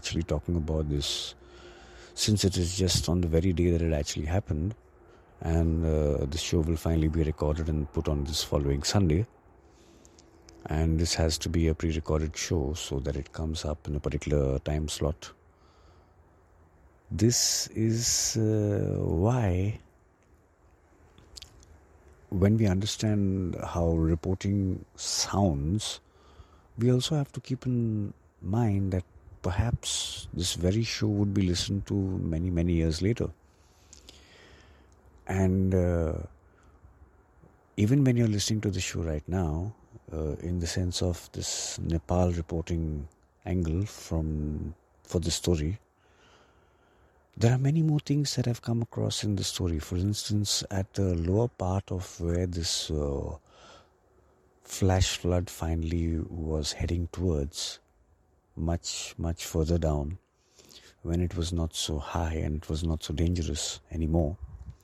actually talking about this, since it is just on the very day that it actually happened, and the show will finally be recorded and put on this following Sunday. And this has to be a pre-recorded show so that it comes up in a particular time slot. This is why, when we understand how reporting sounds, we also have to keep in mind that perhaps this very show would be listened to many, many years later. And even when you're listening to the show right now, in the sense of this Nepal reporting angle for the story, there are many more things that I've come across in the story. For instance, at the lower part of where this flash flood finally was heading towards, much, much further down, when it was not so high and it was not so dangerous anymore,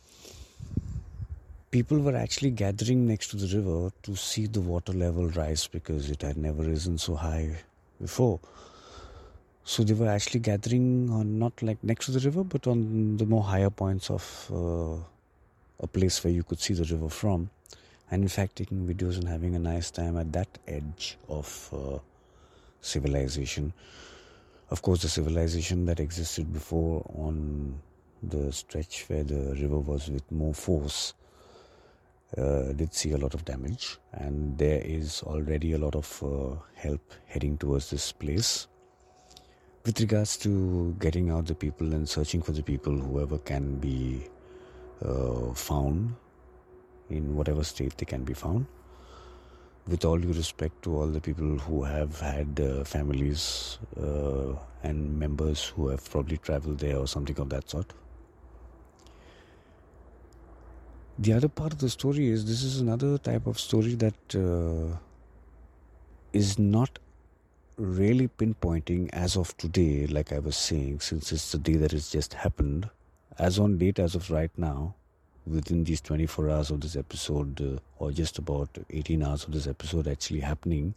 people were actually gathering next to the river to see the water level rise, because it had never risen so high before. So they were actually gathering on, not like next to the river, but on the more higher points of a place where you could see the river from. And in fact, taking videos and having a nice time at that edge of civilization. Of course, the civilization that existed before on the stretch where the river was with more force did see a lot of damage, and there is already a lot of help heading towards this place with regards to getting out the people and searching for the people, whoever can be found in whatever state they can be found. With all due respect to all the people who have had families and members who have probably traveled there or something of that sort. The other part of the story is, this is another type of story that is not really pinpointing as of today, like I was saying, since it's the day that it's just happened. As on date, as of right now, within these 24 hours of this episode, or just about 18 hours of this episode actually happening,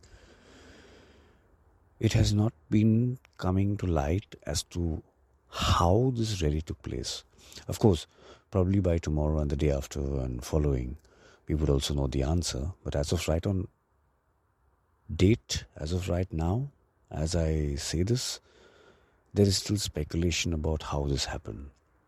it has not been coming to light as to how this really took place. Of course, probably by tomorrow and the day after and following, we would also know the answer. But as of right on date, as of right now, as I say this, there is still speculation about how this happened.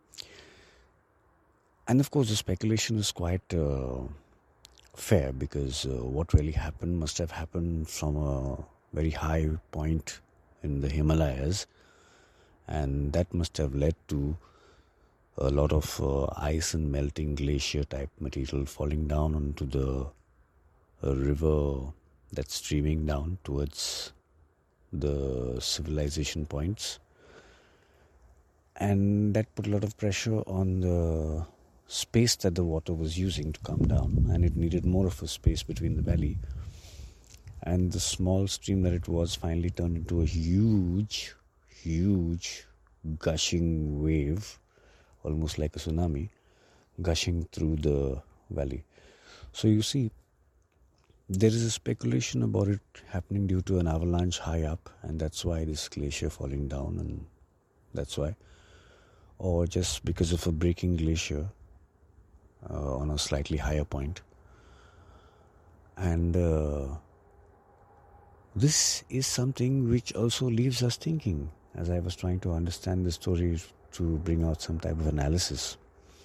And of course, the speculation is quite fair, because what really happened must have happened from a very high point in the Himalayas, and that must have led to a lot of ice and melting glacier type material falling down onto the river that's streaming down towards the civilization points, and that put a lot of pressure on the space that the water was using to come down, and it needed more of a space between the valley. And the small stream that it was finally turned into a huge gushing wave, almost like a tsunami, gushing through the valley. So you see, there is a speculation about it happening due to an avalanche high up, and that's why this glacier falling down, and that's why. Or just because of a breaking glacier on a slightly higher point. And this is something which also leaves us thinking, as I was trying to understand the story to bring out some type of analysis.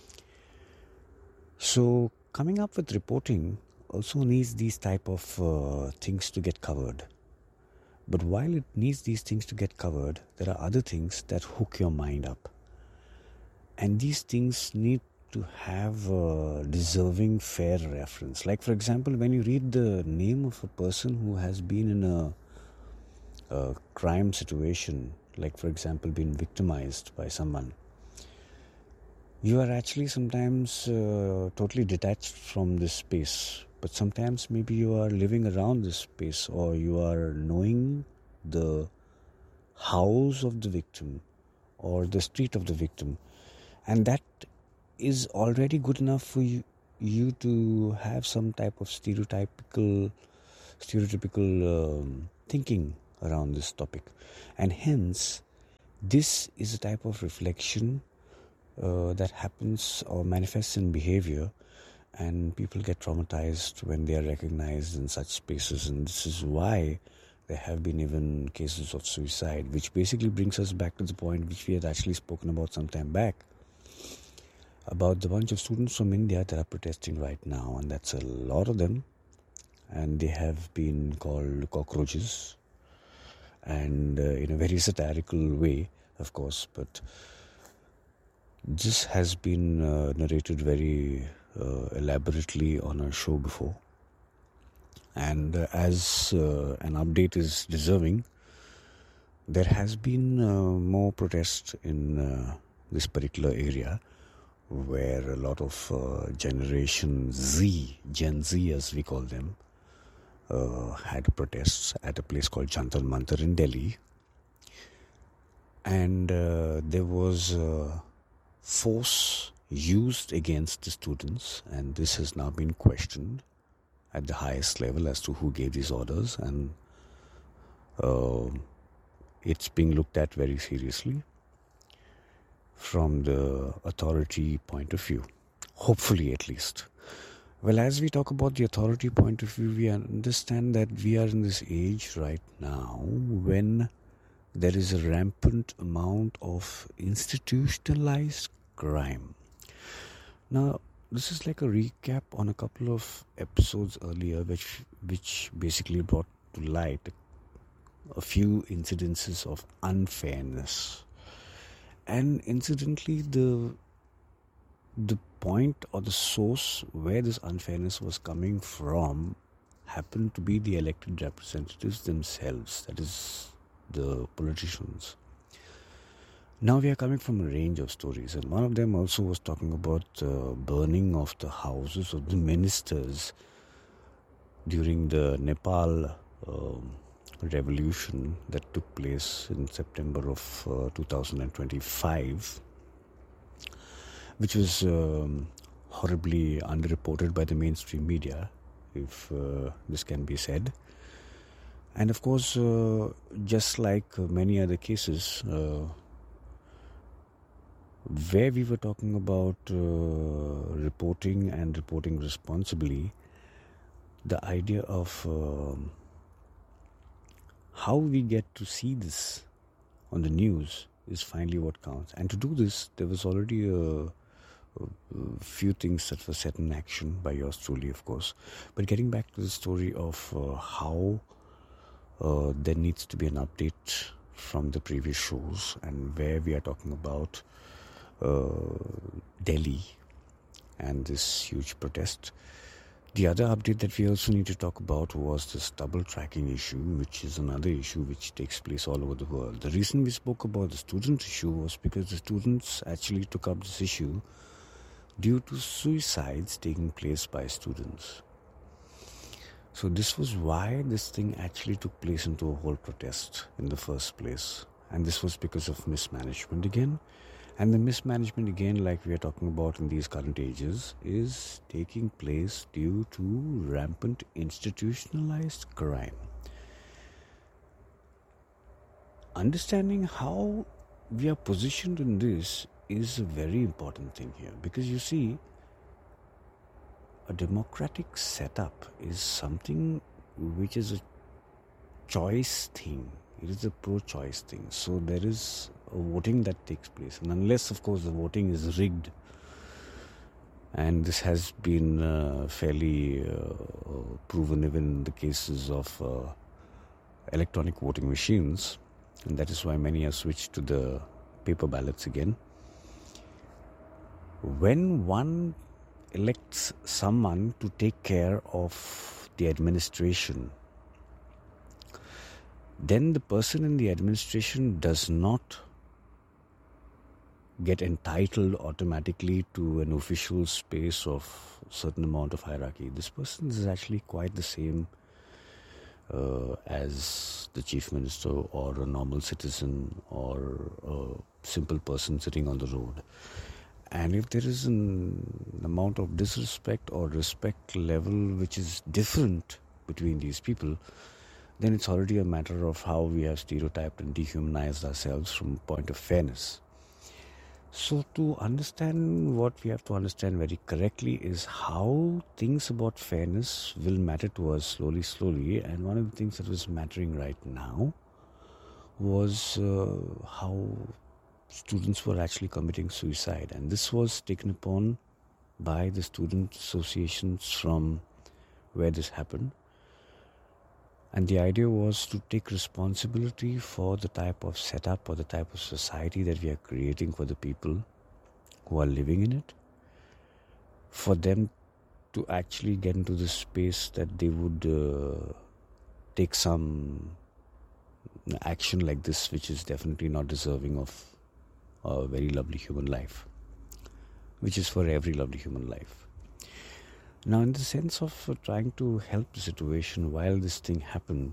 So coming up with reporting also needs these type of things to get covered. But while it needs these things to get covered, there are other things that hook your mind up. And these things need to have a deserving, fair reference. Like, for example, when you read the name of a person who has been in a crime situation, like, for example, been victimized by someone, you are actually sometimes totally detached from this space. But sometimes maybe you are living around this space, or you are knowing the house of the victim or the street of the victim. And that is already good enough for you to have some type of stereotypical thinking around this topic. And hence, This is a type of reflection that happens or manifests in behavior, and people get traumatized when they are recognized in such spaces. And this is why there have been even cases of suicide, which basically brings us back to the point which we had actually spoken about some time back, about the bunch of students from India that are protesting right now, and that's a lot of them, and they have been called cockroaches, and in a very satirical way, of course, but this has been narrated very elaborately on our show before, and as an update is deserving, there has been more protest in this particular area, where a lot of Generation Z, Gen Z as we call them, had protests at a place called Jantar Mantar in Delhi. And there was force used against the students, and this has now been questioned at the highest level as to who gave these orders, and it's being looked at very seriously from the authority point of view, hopefully at least. Well, as we talk about the authority point of view, we understand that we are in this age right now when there is a rampant amount of institutionalized crime. Now, this is like a recap on a couple of episodes earlier, which basically brought to light a few incidences of unfairness. And incidentally, the point or the source where this unfairness was coming from happened to be the elected representatives themselves, that is, the politicians. Now we are coming from a range of stories, and one of them also was talking about burning of the houses of the ministers during the Nepal revolution that took place in September of 2025, which was horribly underreported by the mainstream media, if this can be said. And of course, just like many other cases where we were talking about reporting and reporting responsibly, the idea of how we get to see this on the news is finally what counts. And to do this, there was already a few things that were set in action by yours truly, of course. But getting back to the story of how there needs to be an update from the previous shows, and where we are talking about Delhi and this huge protest. The other update that we also need to talk about was this double tracking issue, which is another issue which takes place all over the world. The reason we spoke about the student issue was because the students actually took up this issue due to suicides taking place by students. So this was why this thing actually took place into a whole protest in the first place. And this was because of mismanagement again. And the mismanagement again, like we are talking about in these current ages, is taking place due to rampant institutionalized crime. Understanding how we are positioned in this is a very important thing here, because you see, a democratic setup is something which is a choice thing. It is a pro-choice thing. So there is a voting that takes place, and unless, of course, the voting is rigged, and this has been fairly proven even in the cases of electronic voting machines, and that is why many have switched to the paper ballots again. When one elects someone to take care of the administration, then the person in the administration does not get entitled automatically to an official space of a certain amount of hierarchy. This person is actually quite the same as the chief minister, or a normal citizen, or a simple person sitting on the road. And if there is an amount of disrespect or respect level which is different between these people, then it's already a matter of how we have stereotyped and dehumanized ourselves from a point of fairness. So to understand what we have to understand very correctly is how things about fairness will matter to us slowly. And one of the things that was mattering right now was how students were actually committing suicide. And this was taken upon by the student associations from where this happened. And the idea was to take responsibility for the type of setup or the type of society that we are creating for the people who are living in it, for them to actually get into this space that they would take some action like this, which is definitely not deserving of a very lovely human life, which is for every lovely human life. Now, in the sense of trying to help the situation while this thing happened,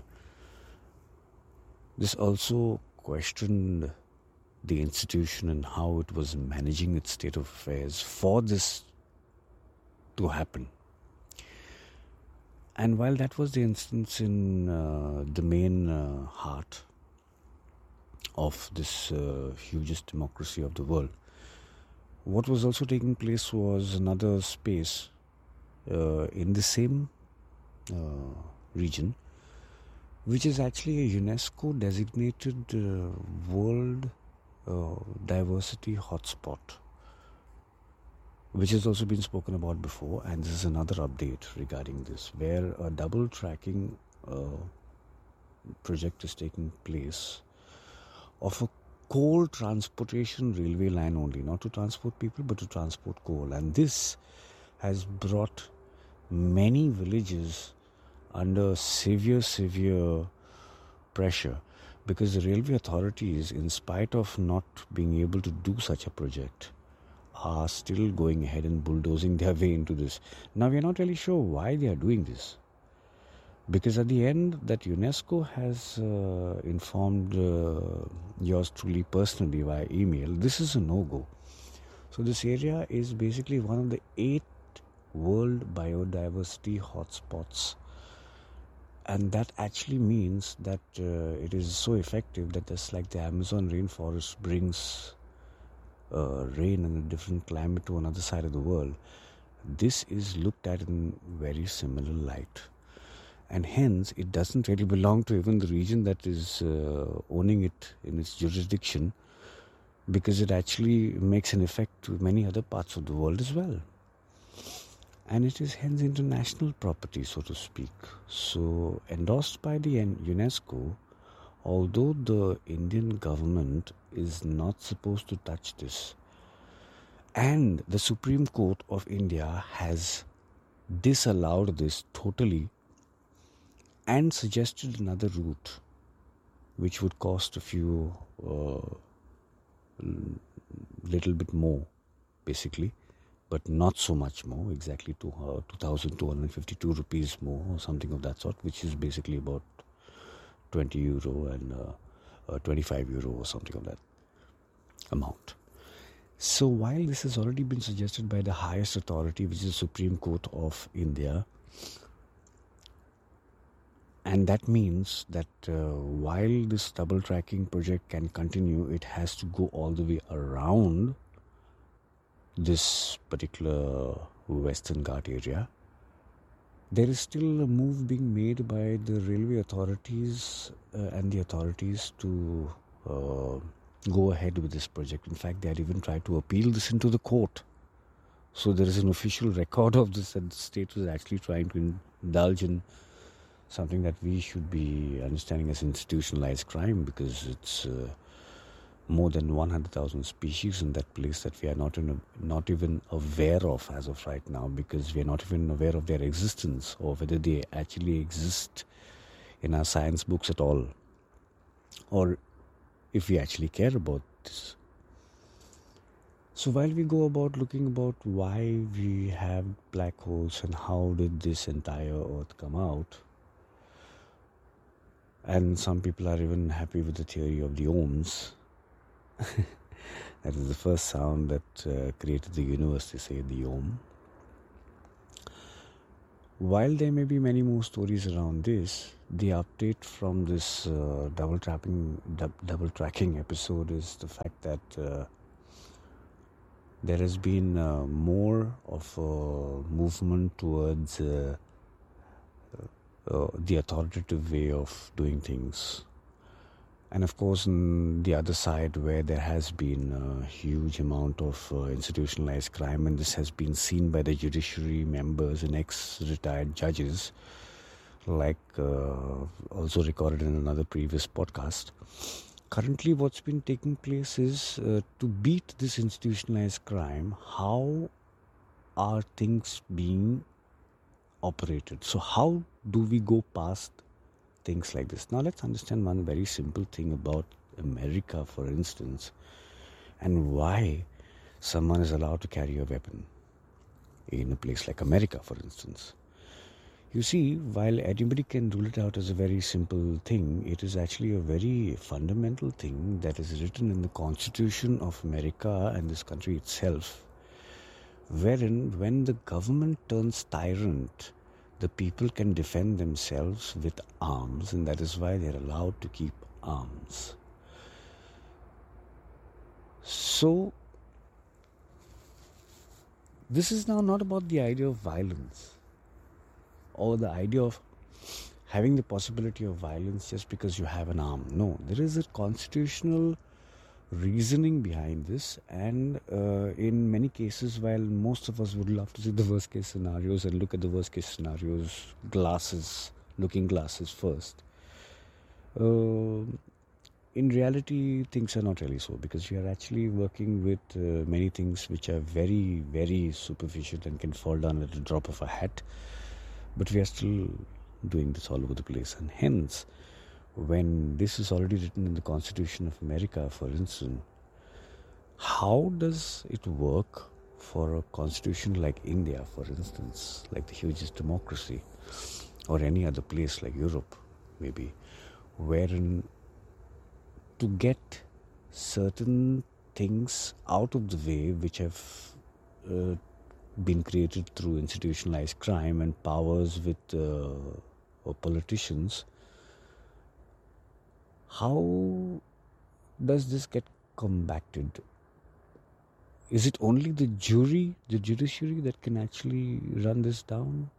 this also questioned the institution and how it was managing its state of affairs for this to happen. And while that was the instance in the main heart of this hugest democracy of the world, what was also taking place was another space in the same region, which is actually a UNESCO designated world diversity hotspot, which has also been spoken about before. And this is another update regarding this, where a double tracking project is taking place of a coal transportation railway line only, not to transport people but to transport coal. And this has brought many villages under severe pressure, because the railway authorities, in spite of not being able to do such a project, are still going ahead and bulldozing their way into this. Now, we are not really sure why they are doing this, because at the end that UNESCO has informed yours truly personally via email, this is a no-go. So this area is basically one of the 8 world biodiversity hotspots, and that actually means that it is so effective that just like the Amazon rainforest brings rain and a different climate to another side of the world, this is looked at in very similar light, and hence it doesn't really belong to even the region that is owning it in its jurisdiction, because it actually makes an effect to many other parts of the world as well. And it is hence international property, so to speak. So, endorsed by the UNESCO, although the Indian government is not supposed to touch this, and the Supreme Court of India has disallowed this totally and suggested another route, which would cost a few little bit more, basically, but not so much more, exactly 2,252 rupees more or something of that sort, which is basically about 20 euro and 25 euro or something of that amount. So while this has already been suggested by the highest authority, which is the Supreme Court of India, and that means that while this double tracking project can continue, it has to go all the way around this particular Western Ghat area. There is still a move being made by the railway authorities and the authorities to go ahead with this project. In fact, they had even tried to appeal this into the court. So there is an official record of this, that the state was actually trying to indulge in something that we should be understanding as institutionalized crime, because it's more than 100,000 species in that place that we are not even aware of as of right now, because we are not even aware of their existence or whether they actually exist in our science books at all, or if we actually care about this. So while we go about looking about why we have black holes and how did this entire earth come out, and some people are even happy with the theory of the ohms. That is the first sound that created the universe, they say, the ohm. While there may be many more stories around this, the update from this double tracking episode is the fact that there has been more of a movement towards the authoritative way of doing things. And of course, on the other side, where there has been a huge amount of institutionalized crime, and this has been seen by the judiciary members and ex-retired judges, like also recorded in another previous podcast. Currently, what's been taking place is to beat this institutionalized crime, how are things being operated? So how do we go past things like this? Now let's understand one very simple thing about America, for instance, and why someone is allowed to carry a weapon in a place like America, for instance. You see, while anybody can rule it out as a very simple thing, it is actually a very fundamental thing that is written in the Constitution of America and this country itself, wherein when the government turns tyrant, the people can defend themselves with arms, and that is why they're allowed to keep arms. So, this is now not about the idea of violence or the idea of having the possibility of violence just because you have an arm. No, there is a constitutional reasoning behind this, and in many cases, while most of us would love to see the worst case scenarios and look at the worst case scenarios, looking glasses first, in reality things are not really so, because we are actually working with many things which are very, very superficial and can fall down at the drop of a hat, but we are still doing this all over the place. And hence, when this is already written in the Constitution of America, for instance, how does it work for a constitution like India, for instance, like the hugest democracy, or any other place like Europe, maybe, wherein to get certain things out of the way which have been created through institutionalized crime and powers with politicians, how does this get combated? Is it only the judiciary that can actually run this down?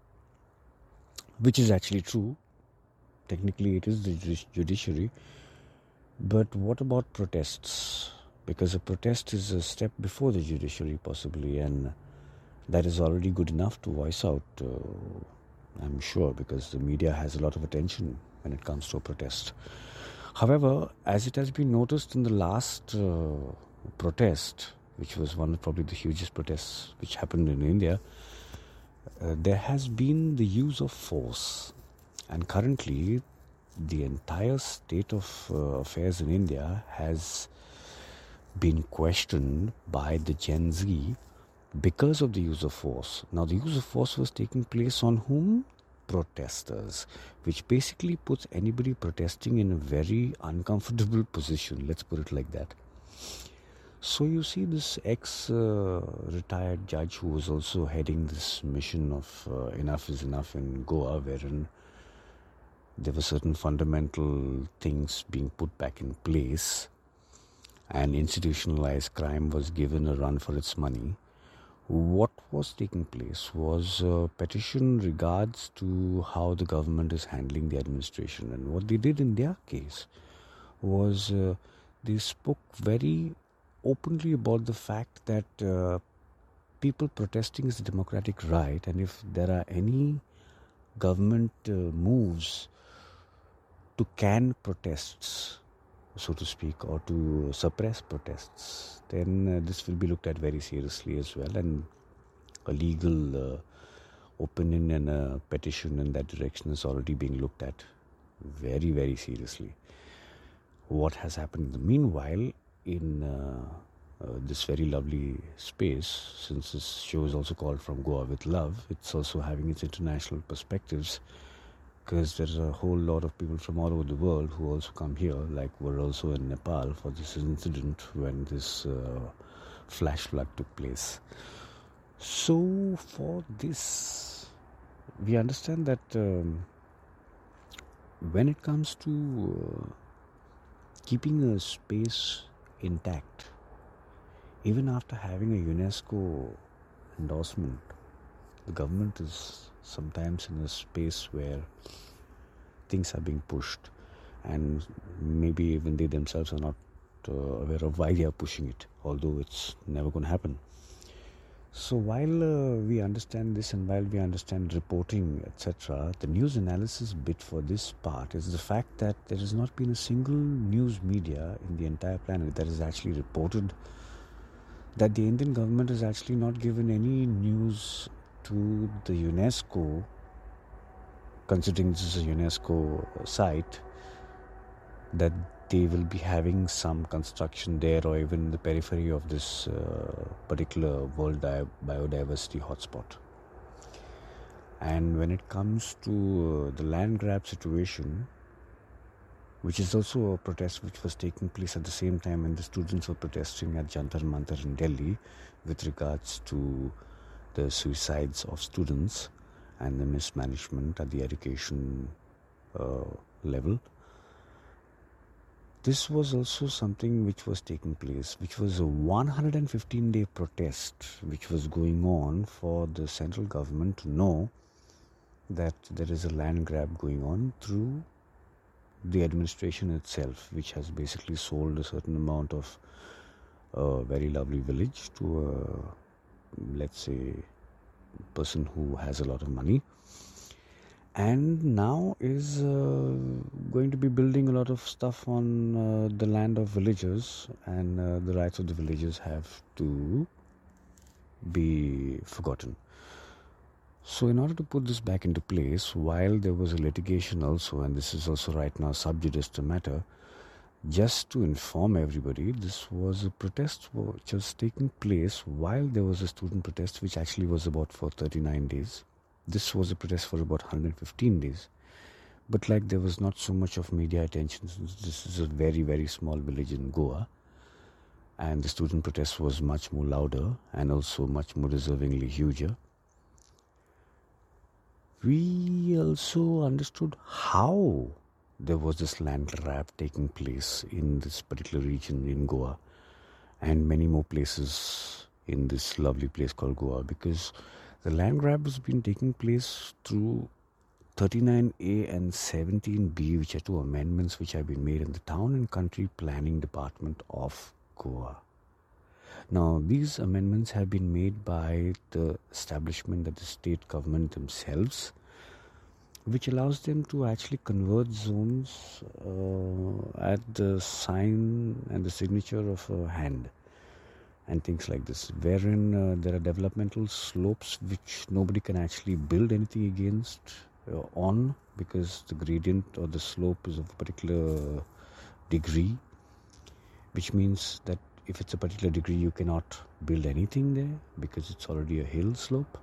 Which is actually true. Technically, it is the judiciary. But what about protests? Because a protest is a step before the judiciary, possibly, and that is already good enough to voice out, I'm sure, because the media has a lot of attention when it comes to a protest. However, as it has been noticed in the last protest, which was one of probably the hugest protests which happened in India, there has been the use of force. And currently, the entire state of affairs in India has been questioned by the Gen Z because of the use of force. Now, the use of force was taking place on whom? Protesters, which basically puts anybody protesting in a very uncomfortable position, let's put it like that. So you see this ex-retired judge who was also heading this mission of Enough is Enough in Goa, wherein there were certain fundamental things being put back in place and institutionalized crime was given a run for its money. What was taking place was a petition regards to how the government is handling the administration. And what they did in their case was they spoke very openly about the fact that people protesting is a democratic right, and if there are any government moves to can protests, so to speak, or to suppress protests, then this will be looked at very seriously as well, and a legal opinion and a petition in that direction is already being looked at very, very seriously. What has happened in the meanwhile in this very lovely space, since this show is also called From Goa with Love, it's also having its international perspectives, because there's a whole lot of people from all over the world who also come here, like we're also in Nepal for this incident when this flash flood took place. So for this, we understand that when it comes to keeping a space intact, even after having a UNESCO endorsement, the government is sometimes in a space where things are being pushed, and maybe even they themselves are not aware of why they are pushing it, although it's never going to happen. So while we understand this and while we understand reporting, etc., the news analysis bit for this part is the fact that there has not been a single news media in the entire planet that has actually reported that the Indian government has actually not given any news to the UNESCO, considering this is a UNESCO site, that they will be having some construction there or even in the periphery of this particular world biodiversity hotspot. And when it comes to the land grab situation, which is also a protest which was taking place at the same time when the students were protesting at Jantar Mantar in Delhi with regards to the suicides of students and the mismanagement at the education level. This was also something which was taking place, which was a 115-day protest which was going on for the central government to know that there is a land grab going on through the administration itself, which has basically sold a certain amount of a very lovely village to a, let's say, person who has a lot of money, and now is going to be building a lot of stuff on the land of villagers, and the rights of the villagers have to be forgotten. So in order to put this back into place, while there was a litigation also, and this is also right now sub judice matter, just to inform everybody, this was a protest which was taking place while there was a student protest which actually was about for 39 days. This was a protest for about 115 days. But like there was not so much of media attention, since this is a very, very small village in Goa, and the student protest was much more louder and also much more deservingly huger. We also understood how there was this land grab taking place in this particular region in Goa and many more places in this lovely place called Goa, because the land grab has been taking place through 39A and 17B, which are two amendments which have been made in the Town and Country Planning Department of Goa. Now, these amendments have been made by the establishment of the state government themselves, which allows them to actually convert zones at the sign and the signature of a hand and things like this, wherein there are developmental slopes which nobody can actually build anything against on, because the gradient or the slope is of a particular degree, which means that if it's a particular degree you cannot build anything there because it's already a hill slope.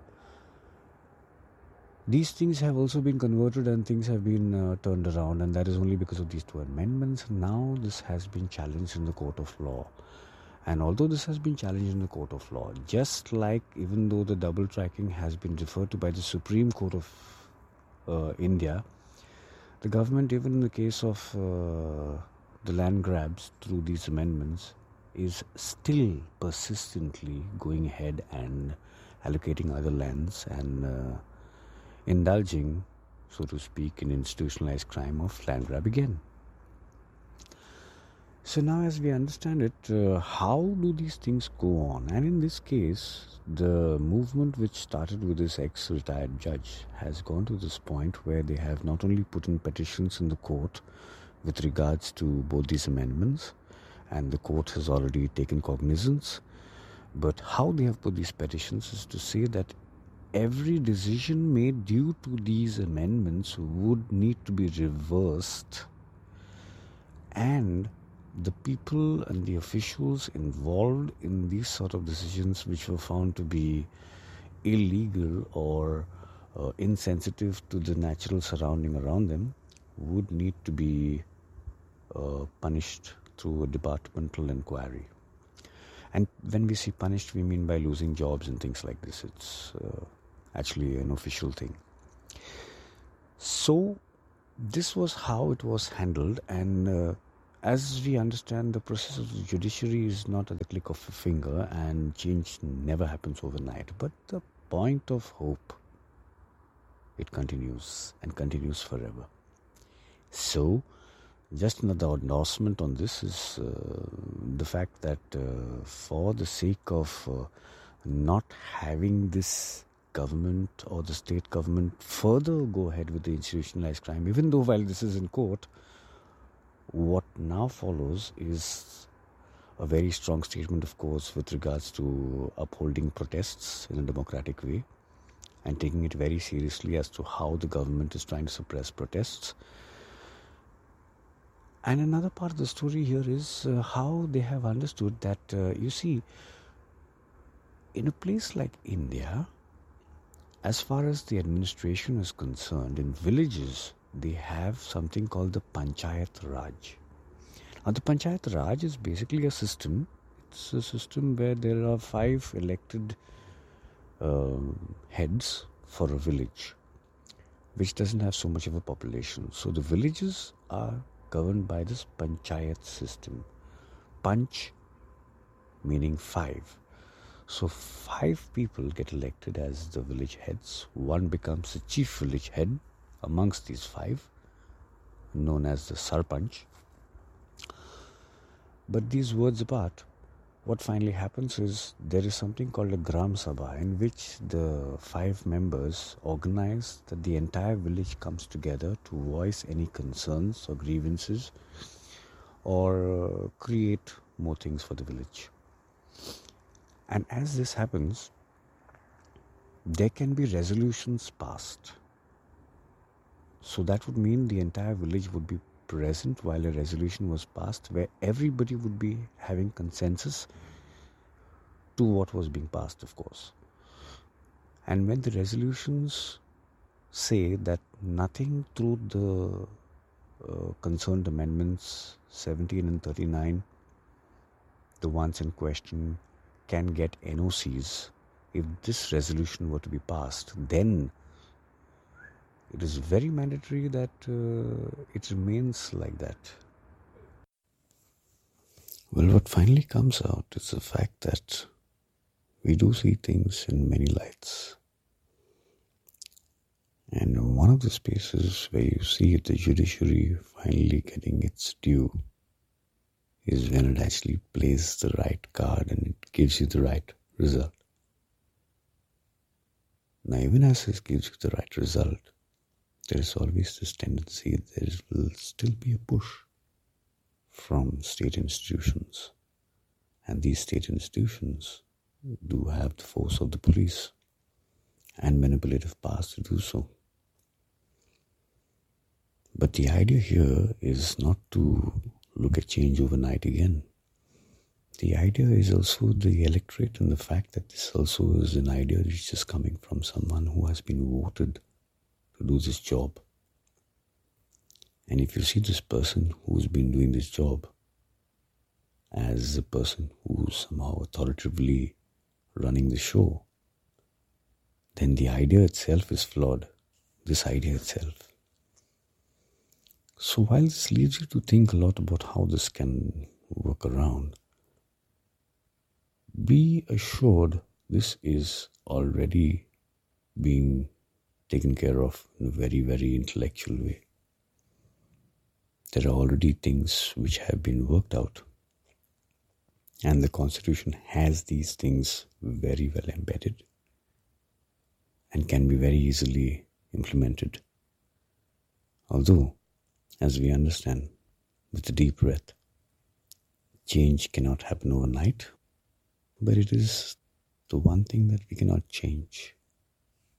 These things have also been converted and things have been turned around, and that is only because of these two amendments. Now this has been challenged in the court of law. And although this has been challenged in the court of law, just like even though the double tracking has been referred to by the Supreme Court of India, the government, even in the case of the land grabs through these amendments, is still persistently going ahead and allocating other lands and indulging, so to speak, in institutionalized crime of land grab again. So now as we understand it, how do these things go on? And in this case, the movement which started with this ex-retired judge has gone to this point where they have not only put in petitions in the court with regards to both these amendments, and the court has already taken cognizance, but how they have put these petitions is to say that every decision made due to these amendments would need to be reversed, and the people and the officials involved in these sort of decisions which were found to be illegal or insensitive to the natural surrounding around them would need to be punished through a departmental inquiry. And when we say punished, we mean by losing jobs and things like this. It's actually an official thing. So this was how it was handled, and as we understand, the process of the judiciary is not at the click of a finger, and change never happens overnight. But the point of hope, it continues and continues forever. So, just another endorsement on this is the fact that for the sake of not having this government or the state government further go ahead with the institutionalized crime, even though while this is in court, what now follows is a very strong statement, of course, with regards to upholding protests in a democratic way and taking it very seriously as to how the government is trying to suppress protests. And another part of the story here is how they have understood that, you see, in a place like India, as far as the administration is concerned, in villages, they have something called the Panchayat Raj. Now, the Panchayat Raj is basically a system. It's a system where there are 5 elected heads for a village, which doesn't have so much of a population. So the villages are governed by this Panchayat system. Panch meaning 5. So 5 people get elected as the village heads. One becomes the chief village head amongst these 5, known as the Sarpanch. But these words apart, what finally happens is there is something called a Gram Sabha, in which the 5 members organize that the entire village comes together to voice any concerns or grievances or create more things for the village. And as this happens, there can be resolutions passed. So that would mean the entire village would be present while a resolution was passed, where everybody would be having consensus to what was being passed, of course. And when the resolutions say that nothing through the concerned amendments 17 and 39, the ones in question, can get NOCs, if this resolution were to be passed, then it is very mandatory that it remains like that. Well, what finally comes out is the fact that we do see things in many lights. And one of the spaces where you see the judiciary finally getting its due is when it actually plays the right card and it gives you the right result. Now, even as it gives you the right result, there is always this tendency there will still be a push from state institutions. And these state institutions do have the force of the police and manipulative powers to do so. But the idea here is not to look at change overnight again. The idea is also the electorate, and the fact that this also is an idea which is coming from someone who has been voted to do this job. And if you see this person who's been doing this job as a person who's somehow authoritatively running the show, then the idea itself is flawed. This idea itself. So while this leaves you to think a lot about how this can work around, be assured this is already being taken care of in a very, very intellectual way. There are already things which have been worked out, and the Constitution has these things very well embedded and can be very easily implemented. Although, as we understand, with a deep breath, change cannot happen overnight, but it is the one thing that we cannot change.